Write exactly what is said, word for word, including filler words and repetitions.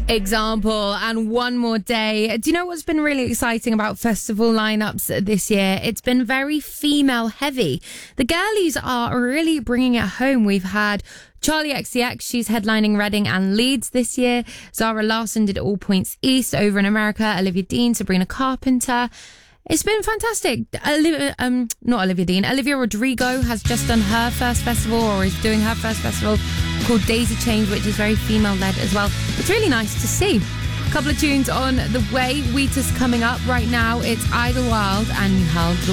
Example, and One More Day. Do you know what's been really exciting about festival lineups this year? It's been very female heavy. The girlies are really bringing it home. We've had Charlie X C X, she's headlining Reading and Leeds this year. Zara Larsson did All Points East over in America. Olivia Dean, Sabrina Carpenter. It's been fantastic. Olivia, um, not Olivia Dean, Olivia Rodrigo has just done her first festival, or is doing her first festival, called Daisy Chain, which is very female-led as well. It's really nice to see. A couple of tunes on the way. Wheatus coming up right now. It's Idlewild and You Held the